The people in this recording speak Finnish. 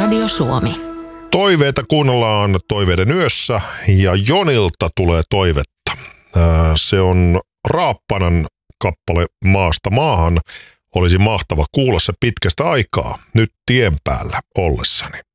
Radio Suomi. Toiveita kuunnellaan Toiveiden yössä ja Jonilta tulee toivetta. Se on Raappanan kappale Maasta maahan. Olisi mahtava kuulla se pitkästä aikaa nyt tien päällä ollessani.